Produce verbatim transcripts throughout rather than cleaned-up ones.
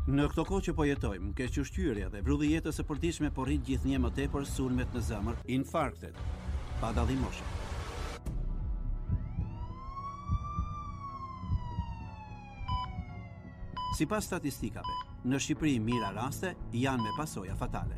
Në këto kohë që po jetojmë, kequshqyrja dhe vrulli i jetës së përditshme po rrit gjithnjë më tepër sulmet në zemër, infarktet, pa dallim moshe. Sipas statistikave, në Shqipëri mira raste janë me pasoja fatale.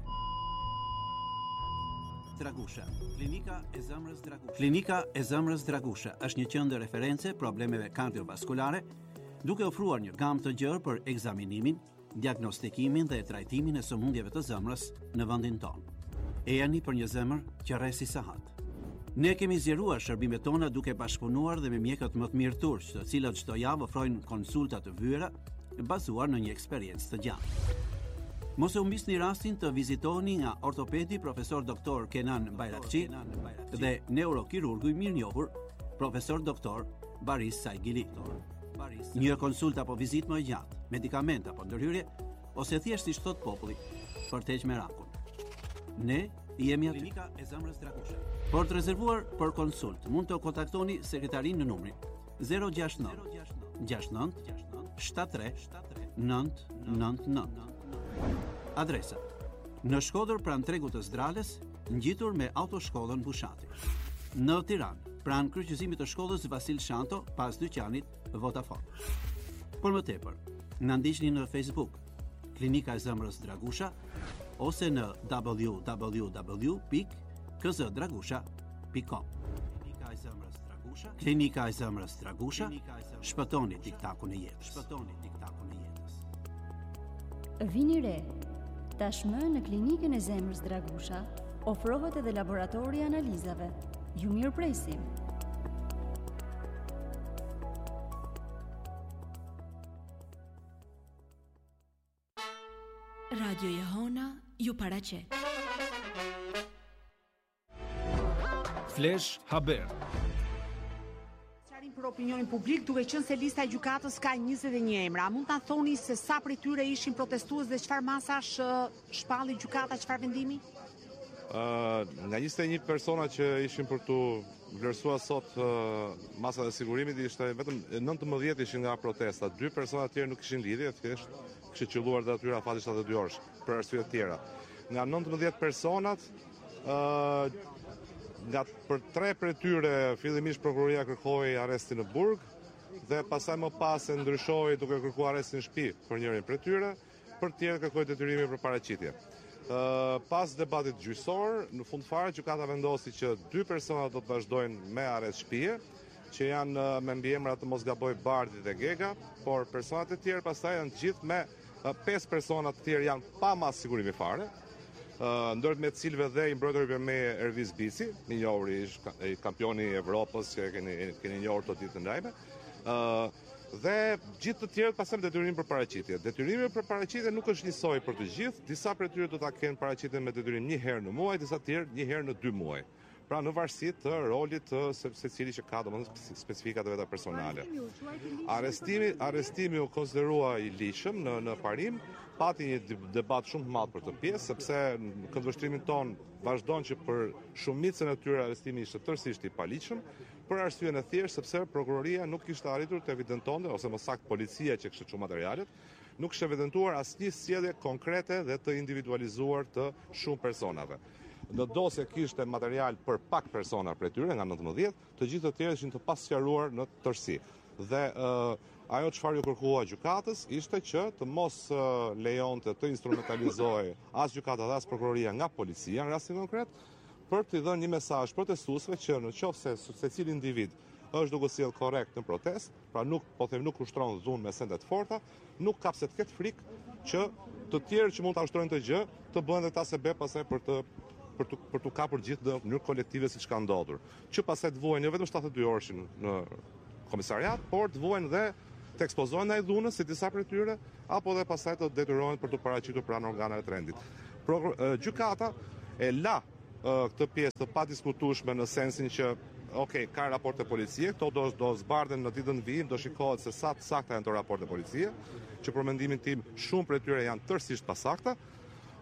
Dragusha, klinika e zemrës Dragusha. Klinika e zemrës Dragusha është një qendër reference problemeve kardiovaskulare, duke ofruar një gamë të gjerë për ekzaminimin, diagnostikimin dhe trajtimin e sëmundjeve të zemrës në vendin tonë. Ejani për një zemër që rresi sahat. Ne kemi zgjeruar shërbimet tona duke bashkëpunuar dhe me mjekët më të mirë turq, të cilët çdo javë ofrojnë konsulta të vëra bazuar në një eksperiencë të gjatë. Mos e humbisni rastin të vizitoni nga ortopedi profesor doktor Kenan Bayrakçi dhe neurokirurgu i mirënjohur profesor doktor Baris Saigili. Një konsultë apo vizitë më e gjatë, medikament apo ndërhyrje, ose thjesht siç thot populli, për të heqë merakun. Ne jemi aty. Klinika e zemrës Dragusha. Për të rezervuar për konsult, mund të kontaktoni sekretarinë në numrin zero gjasht nëntë gjasht nëntë shtatëdhjetë tre nëntë nëntë nëntë. Adresa: në Shkodër pranë tregut të Zdrales, ngjitur me autoshkollën Bushati. Në Tiranë, pranë kryqëzimit të shkollës Vasil Shanto, pas dyqanit Vodafone. Por më tepër, na ndiqni në Facebook, Klinika e zemrës Dragusha, ose në w w w pikë k z dragusha pikë com. Klinika e zemrës Dragusha, Klinika e zemrës Dragusha, shpëtoni tiktakun e jetës. Shpëtoni tiktakun e jetës. Vini re. Tashmë në Klinikën e zemrës Dragusha ofrohet edhe laboratori i analizave. Ju mirëpresim. Radio Jehona ju paraqet. Flash Haber. Për opinionin publik, duke qenë se lista e gjykatës ka njëzet e një emra. Mund ta thoni se sa prej tyre ishin protestues dhe çfarë masash shpalli gjykata, çfarë vendimi? Uh, nga njëzet e një persona që ishin për tu vlerësuar sot uh, masat e sigurimit, ishte vetëm nëntëmbëdhjetë ishin nga protesta. Dy persona të tjerë nuk kishin lidhje, thjesht kishin qelluar dhe atyra fati shtatëdhjetë dy orësh për arsye të tjera. Nga nëntëmbëdhjetë personat, uh, nga për tre prej tyre fillimisht prokuroria kërkoi arrestin në burg dhe pastaj më pas e ndryshoi duke kërkuar arrestin në shtëpi për njërin prej tyre, për të tjerë kërkoi detyrimin për paraqitje. Uh, pas debatit gjyqësor, në fund fare gjykata vendosi që dy persona do të vazhdojnë me arrest shtëpie, që janë uh, me mbiemra të mos gaboj Bardhi dhe Gega, por personat e tjerë pastaj janë gjithë me uh, pesë persona të tjerë janë pa mas sigurimi fare. Uh, ndërmjet me të cilëve dhe i mbrojtori Bermeje Erviz Bici, i njohur i kampioni i Evropës që keni keni njohur të ditë ndajme. Uh, dhe gjithë të tjerët pasëm detyrim për paraqitje. Detyrimi për paraqitje nuk është njësoj për të gjithë, disa prej tyre do ta kenë paraqitje me detyrim një herë në muaj, disa të tjerë një herë në dy muaj. Pra në varësi të rolit të secili që ka domethënë specifikat e veta personale. Arrestimi, arrestimi u konsiderua i lishëm në në parim, pati një debat shumë të madh për të pjesë, sepse në këndvështrimin ton vazhdon që për shumicën e tyre arrestimi ishte tërësisht i paligjshëm, për arsyeën e thjeshtë sepse prokuroria nuk kishte arritur të evidentonte, ose më saktë policia që kishte çuar materialet, nuk kishte evidentuar asnjë sjellje konkrete dhe të individualizuar të shumë personave. Në dosje kishte material për pak persona prej tyre nga nëntëmbëdhjetë, të gjithë të tjerë ishin të pasqaruar në tërësi. Dhe uh, ajo çfarë ju kërkua gjykatës ishte që të mos uh, lejonte të instrumentalizohej as gjykata dhe as prokuroria nga policia në rastin konkret, për të dhënë një mesazh protestuesve që në qoftë se secili individ është duke sjellë korrekt në protest, pra nuk po them nuk ushtron dhunë me sende të forta, nuk ka pse të ketë frikë që të tjerë që mund ta ushtrojnë të gjë, të bëhen dhe ta sebeb pastaj për të për të për të kapur gjithë në mënyrë kolektive siç ka ndodhur. Që pastaj të vuajnë jo vetëm shtatëdhjetë dy orësh në komisariat, por të vuajnë dhe të ekspozohen ndaj dhunës si disa prej tyre, apo dhe pastaj të detyrohen për të paraqitur pranë organeve të rendit. Pro, gjykata e la këtë pjesë të padiskutueshme në sensin që okay, ka raporte policie, këto do do zbardhen në ditën e vijim, do shikohet se sa të sakta janë këto raporte policie, që për mendimin tim shumë prej tyre janë tërësisht pasakta.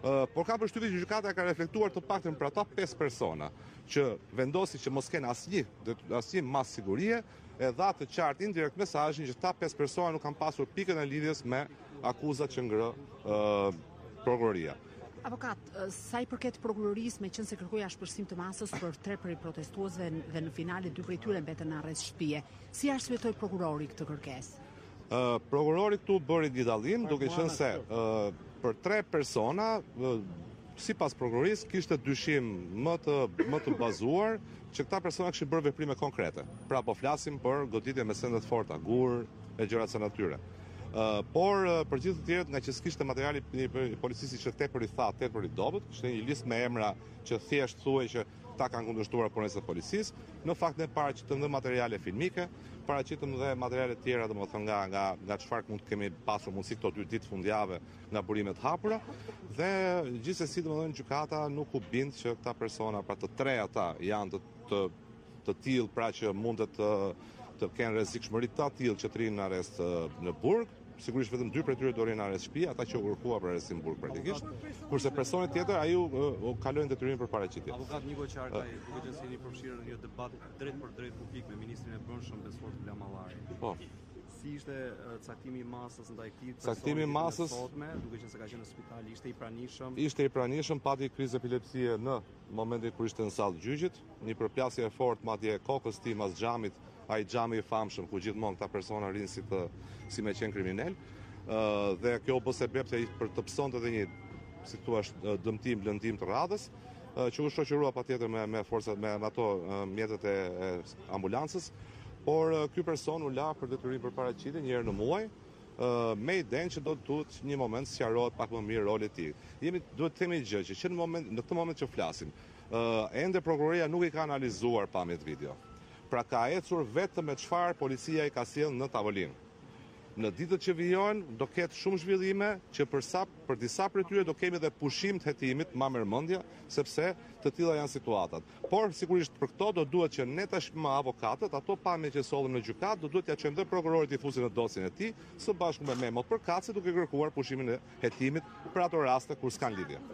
Uh, por ka përshtypjen që gjykata ka reflektuar të paktën për ata pesë persona që vendosi që mos kenë asnjë asnjë mas sigurie, e dha të qartë indirekt mesazhin që ta pesë persona nuk kanë pasur pikën e lidhjes me akuzat që ngrë uh, prokuroria. Avokat, sa i përket prokurorisë, me qenë se kërkoi ashpërsim të masës për tre prej protestuesve dhe në finale dy prej tyre mbetën në arrest shtëpie, si arsyetoi prokurori këtë kërkesë? Uh, prokurori këtu bëri një dallim duke qenë se uh, për tre persona, uh, sipas prokurorisë, kishte dyshim më të më të bazuar që këta persona kishin bërë veprime konkrete. Pra po flasim për goditje me sende të forta, gur e gjëra të natyrë. Uh, por uh, për gjithë të tjerët, nga që s'kishte materiali i policisë që tepër i thatë, tepër i dobët, kishte një listë me emra që thjesht thuaj që ta kanë kundërshtuar punës së policisë. Në fakt ne paraqitëm dhe materiale filmike, paraqitëm dhe materiale tjera, domethënë nga nga nga çfarë mund të kemi pasur mundësi këto dy ditë fundjavë nga burimet hapura, dhe gjithsesi domethënë gjykata nuk u bind që këta persona, pra të tre ata janë të të, të tillë pra që mund të të kenë rrezikshmëri të tillë që të rinë në arrest në burg. Sigurisht vetëm dy prej tyre do rinë në arrest shtëpi, ata që u kërkuar për arrestim burg praktikisht, kurse personi tjetër ai u, u kalojnë detyrimin për paraqitje. Avokat Niko Qarkaj, duke qenë se jeni përfshirë në një debat drejt për drejt publik me ministrin e Brendshëm Besor Blamallari. Po. Si ishte uh, caktimi i masës ndaj këtij personi? Caktimi i masës, sotme, duke qenë se ka qenë në spital, ishte i pranishëm. Ishte i pranishëm, pati krizë epilepsie në momentin kur ishte në sallë gjyqit, një përplasje e fortë madje kokës tim mas xhamit, ai xhami i famshëm ku gjithmonë këta persona rinë si të si me qenë kriminal. Uh, dhe kjo u bë sebeb të për të psonte edhe një, si thua, dëmtim, lëndim të radhës, uh, që u shoqërua patjetër me me forcat me ato uh, mjetet e, e ambulancës, por uh, ky person u la për detyrim për paraqitje një herë në muaj, uh, me idenë që do të duhet një moment sqarohet pak më mirë roli i tij. Jemi duhet të themi gjë që, që në moment në këtë moment që flasim, uh, ende prokuroria nuk i ka analizuar pamjet video. Pra ka ecur vetëm me çfarë policia i ka sjellë në tavolinë. Në ditët që vijojnë do ketë shumë zhvillime që për sa për disa prej tyre do kemi edhe pushim të hetimit, ma mërmendje, sepse të tilla janë situatat. Por sigurisht për këto do duhet që ne tashmë avokatët, ato pamje që sollim në gjykat, do duhet t'ia çojmë dhe prokurorit i fusin në dosjen e tij, së bashku me memot përkatëse duke kërkuar pushimin e hetimit për ato raste kur s'kan lidhje.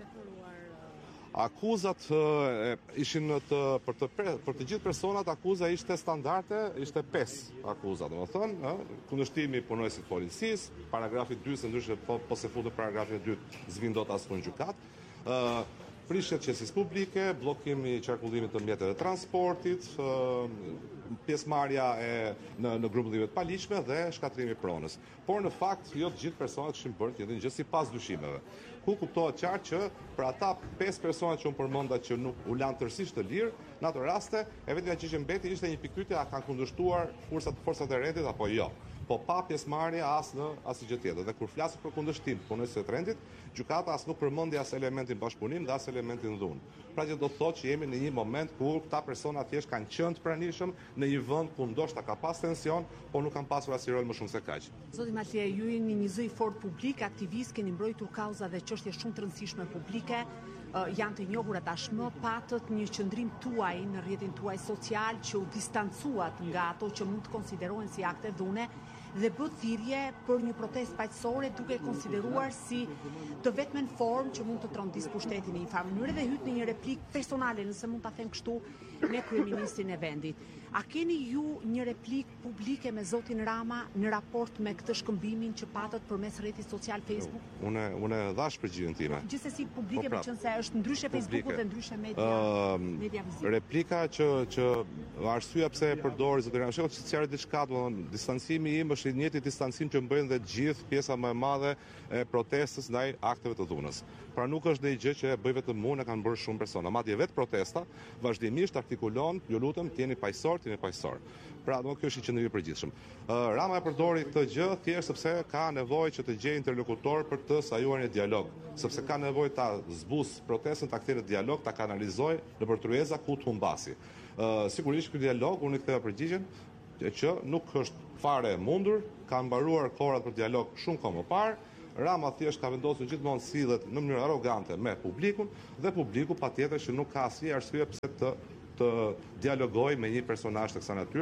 Akuzat e, ishin të, për, të, për të gjithë personat, akuza ishte standarde, ishte pesë akuza, domethënë, kundërshtimi i punojësit të policisë, paragrafi dy, se ndryshe po, po se futet paragrafi dy, s'vin dot asnjë në gjykat. Uh, Prishje qesis publike, bllokimi i qarkullimit të mjeteve të transportit, uh, pjesëmarrja e në, në grumbëllime të paligjshme dhe shkatrimi i pronës. Por në fakt jo të gjithë personat kishin bërë të njëjtën gjë sipas dyshimeve. Ku kuptohet qartë që për ata pesë persona që unë përmenda që nuk u lanë tërësisht të lirë, në ato raste e vetmja që që mbeti ishte një pikpyetje a kanë kundërshtuar forcat forcat e rendit apo jo. Po pa pjesëmarrje as në asnjë gjë tjetër. Dhe kur flasim për kundërshtim punësve të rendit, gjykata as nuk përmendi as elementin bashkëpunim dhe as elementin dhunë. Pra që do të thotë që jemi në një moment ku këta persona thjesht kanë qenë të pranishëm në një vend ku ndoshta ka pas tension, por nuk kanë pasur asnjë rol më shumë se kaq. Zoti Matlie, ju jeni një zë i fortë publik, aktivist, keni mbrojtur kauza dhe çështje shumë të rëndësishme publike. Uh, janë të njohura tashmë, patët një qëndrim tuaj në rrjetin tuaj social që u distancuat nga ato që mund të konsiderohen si akte dhune dhe bë thirrje për një protestë paqësore duke konsideruar si të vetmen formë që mund të trondis pushtetin në një farë mënyrë dhe hyt në një replikë personale, nëse mund ta them kështu, me kryeministrin e vendit. A keni ju një replikë publike me zotin Rama në raport me këtë shkëmbimin që patët përmes rrjetit social Facebook? Unë unë dhash përgjigjen time. Gjithsesi publike, po, pra, me qenë se është ndryshe Facebooku dhe ndryshe media, uh, media vizit. Replika që që arsyeja pse e përdori zoti Rama, shkoj të sqaroj diçka, domethënë distancimi im është i njëjti distancim që bëjnë dhe gjithë pjesa më e madhe e protestës ndaj akteve të dhunës. Pra nuk është ndonjë gjë që e bëj vetëm unë, e kanë bërë shumë persona. Madje vetë protesta vazhdimisht artikulon, ju lutem, jeni paqësor, jeni paqësor. Pra do kjo është i qendrimi i përgjithshëm. Uh, Rama e përdori këtë gjë thjesht sepse ka nevojë që të gjejë interlokutor për të sajuar një dialog, sepse ka nevojë ta zbus protestën, ta kthejë në dialog, ta kanalizojë nëpër tryeza ku të humbasi. Uh, sigurisht ky dialog, unë i ktheva përgjigjen që nuk është fare e mundur, kanë mbaruar kohrat për dialog shumë kohë më parë. Rama thjesht ka vendosur gjithmonë sillet në mënyrë arrogante me publikun dhe publiku patjetër që nuk ka asnjë arsye pse të të dialogoj me një personazh të kësaj natyre,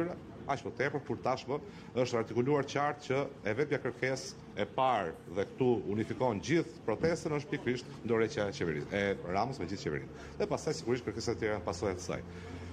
aq më tepër kur tashmë është artikuluar qartë që e vetmja kërkesë e parë dhe këtu unifikon gjithë protestën është pikërisht ndorëheqja e qeverisë, e Ramës me gjithë qeverinë. Dhe pastaj sigurisht kërkesat e tjera janë pasojë të saj.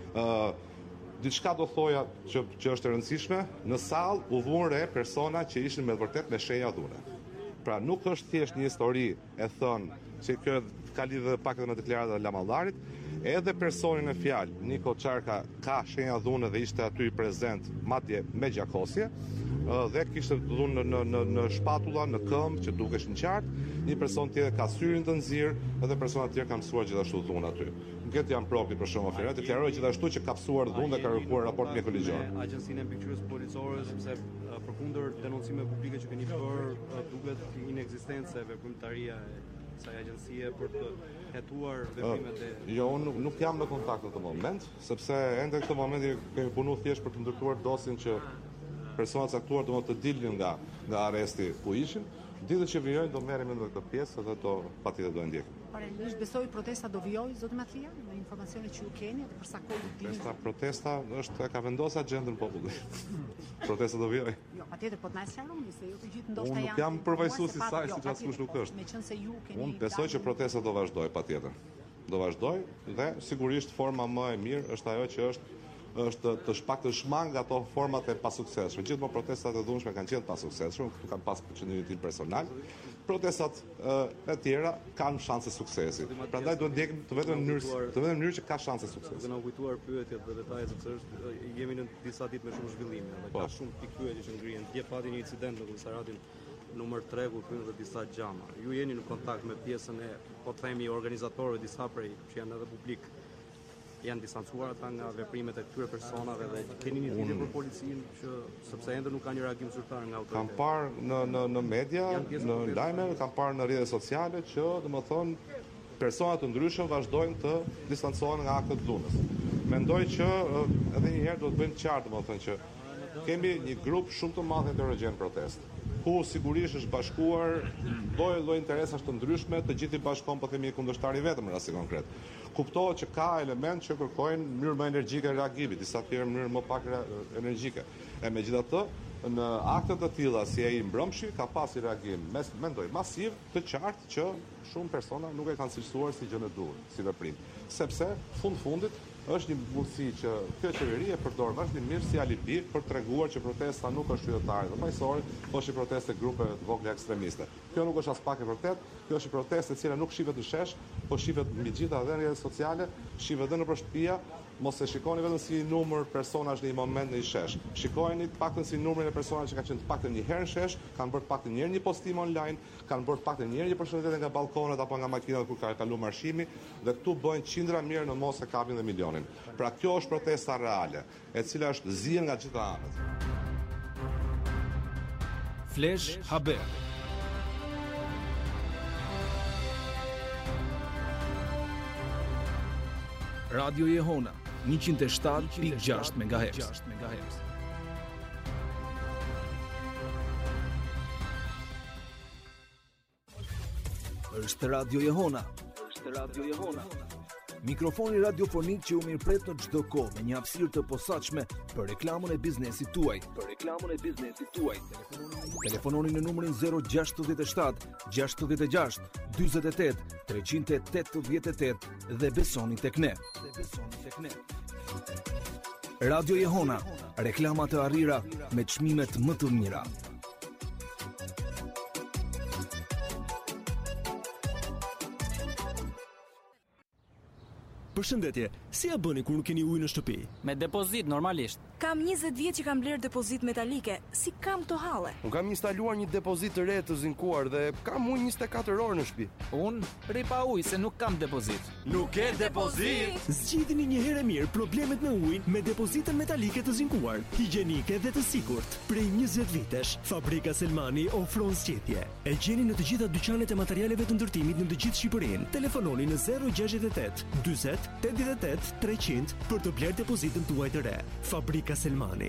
Ë Diçka do thoja që, që është e rëndësishme, në sallë u vuan re persona që ishin me vërtet me shenja dhune. Pra nuk është thjesht një histori e thënë që kjo ka lidhje pak edhe me deklaratën e Lamallarit, edhe personi në fjalë, Niko Çarka, ka shenja dhune dhe ishte aty prezent madje me gjakosje, dhe kishte dhunë në, në, në shpatulla, në këmbë që dukeshin qartë, një person tjetër ka syrin të nxirr, edhe persona të tjerë kanë mësuar gjithashtu dhunë aty. Këtë janë propi për shumë aferë, deklaroi gjithashtu që ka psuar dhunë dhe ka kërkuar raport mjekëligjor. Agjencinë e mbikëqyrjes policore sepse përkundër denoncimeve publike që keni bërë, duket inekzistencë e veprimtaria e kësaj agjencie për të hetuar veprimet e... Jo, unë nuk, nuk jam në kontakt në këtë moment, sepse ende këtë moment kemi punu thjesht për të ndërtuar dosin që personat caktuar do të dilnin nga, nga arresti ku ishin. Ditët që vijojnë do merremi në këtë pjesë dhe do patjetër do e ndjekim. Realisht besoj protesta do vijojë, zoti Matria, me informacione që ju keni dhe për sa kohë do dini. Protesta, protesta është ka vendosur agjendën popullit. Protesta do vijojë. Jo, patjetër po të na sqaroni se ju të gjithë ndoshta janë. Unë nuk jam përfaqësues i saj, siç askush nuk është. Meqense ju keni. Unë besoj që protesta do vazhdoj patjetër. Do vazhdoj dhe sigurisht forma më e mirë është ajo që është është të shpak të shmang ato format e pasuksesshme. Gjithmonë protestat e dhunshme kanë qenë pasuksesshme, këtu kanë pas qëndrimin tim personal. Protestat e tjera kanë shanse suksesi. Prandaj duhet ndjekim të vetëm në mënyrë të vetëm mënyrë që ka shanse suksesi. Do na kujtuar pyetjet dhe detajet sepse është jemi në disa ditë me shumë zhvillime dhe ka shumë pikë pyetje që ngrihen. Dje pati një incident në komisariatin numër tre ku kryen edhe disa gjama. Ju jeni në kontakt me pjesën e, po të themi, organizatorëve disa prej që janë edhe publik. Janë distancuar ata nga veprimet e këtyre personave dhe keni një lidhje për policinë që sepse ende nuk ka një reagim zyrtar nga autoritetet. Kam parë në në në media, në lajme, kam parë në rrjetet sociale që, domethënë, persona të ndryshëm vazhdojnë të distancohen nga aktet dhunës. Mendoj që edhe një herë do të bëjmë qartë, domethënë që kemi një grup shumë të madh heterogjen protest, ku sigurisht është bashkuar lloj lloj interesash të ndryshme, të gjithë i bashkon po themi kundërshtari vetëm në rasti konkret. Kuptohet që ka element që kërkojnë në mënyrë më energjike reagimi, disa të tjerë në mënyrë më pak energjike. E megjithatë, në akte të tilla si ai i Mbrëmshi ka pasur reagim, mes mendoj masiv, të qartë që shumë persona nuk e kanë cilësuar si gjë e dur, si veprim, sepse fund fundit është një mundësi që kjo qeveri e përdor vazhdimisht si alibi për treguar që protesta nuk është qytetare dhe paqësore, po është protestë e grupeve të vogla ekstremiste. Kjo nuk është as pak e vërtet, kjo është protestë e cila nuk shihet në shesh, po shihet mbi gjitha dhe në rrjetet sociale, shihet edhe nëpër shtëpia. Mos e shikoni vetëm si numër personash në një moment në një shesh. Shikojeni të paktën si numrin e personave që kanë qenë të paktën një herë në shesh, kanë bërë të paktën një herë një postim online, kanë bërë të paktën një herë një përshëndetje nga balkonet apo nga makinat kur ka kaluar marshimi, dhe këtu bëhen qindra mirë në mos e kapin dhe milionin. Pra kjo është protesta reale, e cila është zier nga gjitha anët. Flash Haber. Radio Jehona njëqind e shtatë pikë gjashtë megahertz. Është Radio Jehona. Është Radio Jehona. Mikrofoni radiofonik që u mirëpret në çdo kohë me një hapësirë të posaçme për reklamën e biznesit tuaj. Për reklamën e biznesit tuaj. Telefononi në numrin zero gjasht shtat gjasht gjasht dyzet e tetë treqind e tetëdhjetë e tetë dhe besoni tek ne. Dhe besoni tek ne. Radio Jehona, reklama të arrira me çmimet më të mira. Përshëndetje, si ja bëni kur nuk keni ujë në shtëpi? Me depozit normalisht. Kam njëzet vjet që kam bler depozit metalike. Si kam to halle? Unë kam instaluar një depozit të re të zinkuar dhe kam ujë njëzet e katër orë në shtëpi. Unë rri pa ujë se nuk kam depozit. Nuk ke depozit? Zgjidhni një herë mirë problemet me ujin me depozitën metalike të zinkuar, higjienike dhe të sigurt. Prej njëzet vitesh, Fabrika Selmani ofron zgjedhje. E gjeni në të gjitha dyqanet e materialeve të ndërtimit në të gjithë Shqipërinë. Telefononi në zero gjasht e tetë dyzet tetëdhjetë e tetë treqind për të bler depozitën tuaj të re. Fabrika Selmani.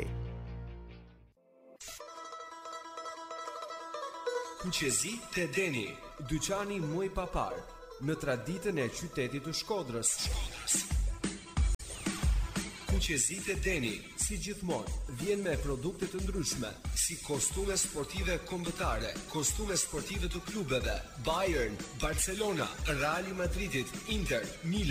Qezi te Deni, dyqani muj papar, në traditën e qytetit të Shkodrës. Fuqezi Tedeni, si gjithmonë, vjen me produkte të ndryshme, si kostume sportive kombëtare, kostume sportive të klubeve, Bayern, Barcelona, Real Madridit, Inter, Milan.